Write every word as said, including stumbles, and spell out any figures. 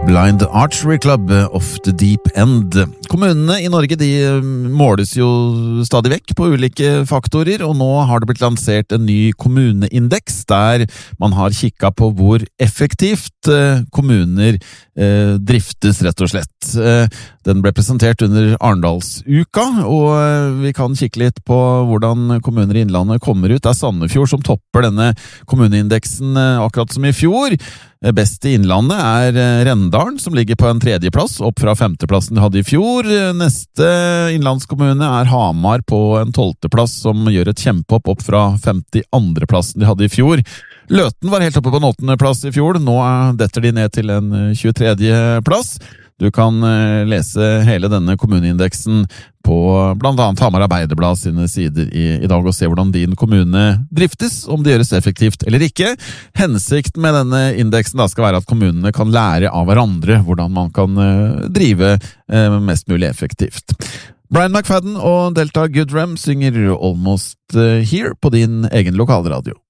Blind Archery Club of the Deep End. Kommunene i Norge de måles jo stadig vekk på ulike faktorer, og nå har det blitt lansert en ny kommuneindeks der man har kikket på hvor effektivt kommuner driftes, rett og slett. Den ble presentert under Arendalsuka, og vi kan kikke litt på hvordan kommuner i Innlandet kommer ut. Det er Sandefjord som topper denne kommuneindeksen akkurat som i fjor. Best i Innlandet er Rendalen, som ligger på en tredjeplass, opp fra femteplassen de hadde i fjor. Neste innlandskommune er Hamar på en tolvteplass, som gjør et kjempehopp opp fra femtiandreplassen de hadde i fjor. Løten var helt oppe på en åttende plass i fjor, nå detter de ned til en tjuetredje plass. Du kan lese hele denne kommuneindeksen på blant annet Hamar Arbeiderblad sine sider i, i dag og se hvordan din kommune driftes, om det gjøres effektivt eller ikke. Hensikten med denne indeksen da skal være at kommunene kan lære av hverandre hvordan man kan drive mest mulig effektivt. Brian McFadden og Delta Goodrem synger Almost Here på din egen lokalradio.